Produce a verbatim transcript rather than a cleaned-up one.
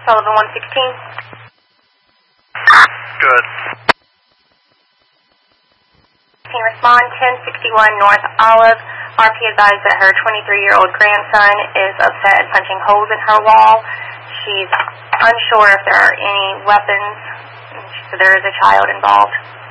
Sullivan one sixteen. Good. Can you respond? ten sixty-one North Olive. R P advised that her twenty-three-year-old grandson is upset and punching holes in her wall. She's unsure if there are any weapons. She said there is a child involved.